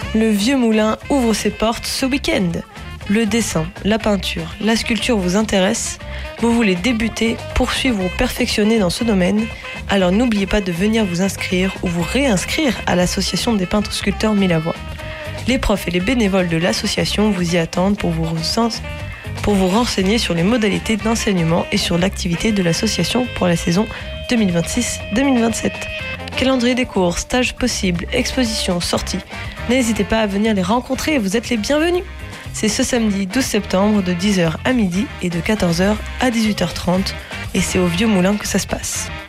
Le Vieux Moulin ouvre ses portes ce week-end. Le dessin, la peinture, la sculpture vous intéressent? Vous voulez débuter, poursuivre ou perfectionner dans ce domaine? Alors n'oubliez pas de venir vous inscrire ou vous réinscrire à l'association des peintres sculpteurs Milavoie. Les profs et les bénévoles de l'association vous y attendent pour vous renseigner sur les modalités d'enseignement et sur l'activité de l'association pour la saison 2026-2027. Calendrier des cours, stages possibles, expositions, sorties. N'hésitez pas à venir les rencontrer, vous êtes les bienvenus. C'est ce samedi 12 septembre de 10h à midi et de 14h à 18h30 et c'est au Vieux Moulin que ça se passe.